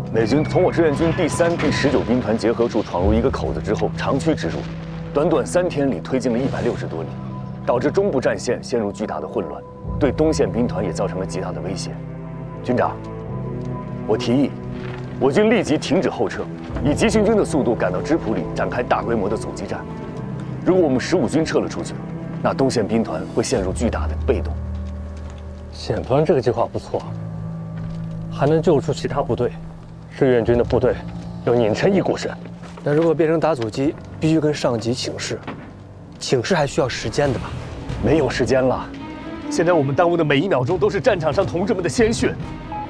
美军从我志愿军第3、第19兵团结合处闯入一个口子之后，长驱直入，短短3天里推进了160多里，导致中部战线陷入巨大的混乱，对东线兵团也造成了极大的威胁。军长，我提议，我军立即停止后撤，以急行军的速度赶到芝普里，展开大规模的阻击战。如果我们15军撤了出去，那东线兵团会陷入巨大的被动。 宪团这个计划不错，还能救出其他部队。志愿军的部队要拧成一股绳。 但如果变成打阻击，必须跟上级请示，请示还需要时间的吧？ 没有时间了，现在我们耽误的每1秒钟都是战场上同志们的鲜血。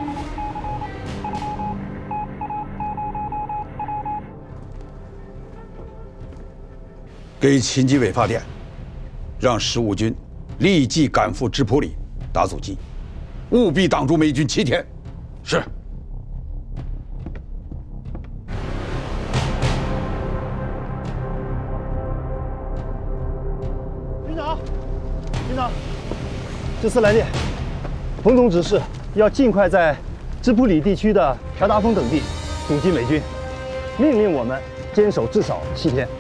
给秦基伟发电，让15军立即赶赴芝普里打阻击，务必挡住美军7天。是。 军长，这次来电，彭总指示要尽快在芝普里地区的朴达峰等地阻击美军，命令我们坚守至少7天。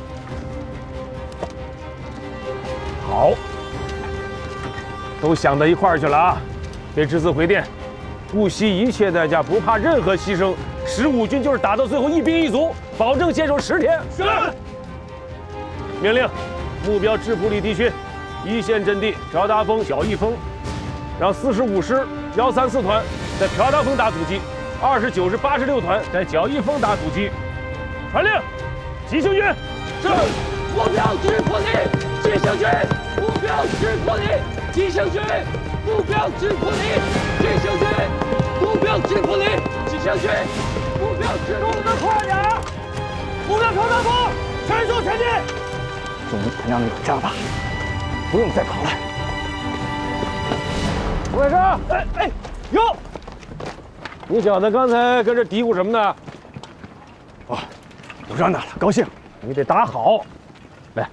好，都想到一块儿去了啊！给之字回电，不惜一切代价，不怕任何牺牲，15军就是打到最后1兵1卒，保证坚守10天。是。命令，目标芝普里地区。1线阵地朴达峰、小义峰，让45师134团在朴达峰打阻击，29师86团在小义峰打阻击。传令，急行军。 是。目标芝普里，急行军。目标芝普里，急行军。目标芝普里，急行军。目标芝普里，急行军。目标芝普里，动作快点！目标朴达峰，全速前进。 总团长，你加把。不用再跑了。 吴伟生，哟，你小子刚才跟这嘀咕什么呢？ 哦，有仗打了，高兴。 你得打好。来，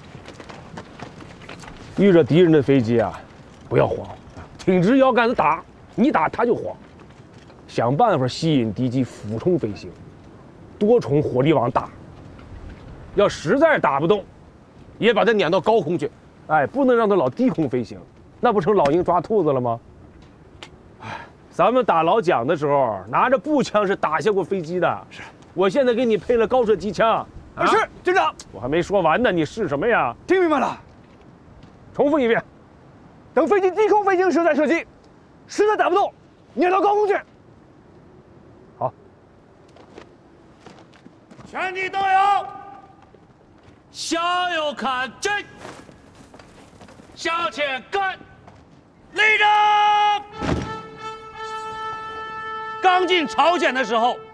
遇着敌人的飞机啊，不要慌，挺直腰杆子打，你打他就慌。想办法吸引敌机俯冲飞行，多重火力网打。要实在打不动，也把它撵到高空去。哎，不能让它老低空飞行，那不成老鹰抓兔子了吗？哎，咱们打老蒋的时候，拿着步枪是打下过飞机的。是，我现在给你配了高射机枪。 是，军长。 我还没说完呢，你是什么呀？ 听明白了。 重复一遍。 等飞机低空飞行时再射击，实在打不动，撵到高空去。 好。 全体都有，向右看齐。向前干，立正！刚进朝鲜的时候，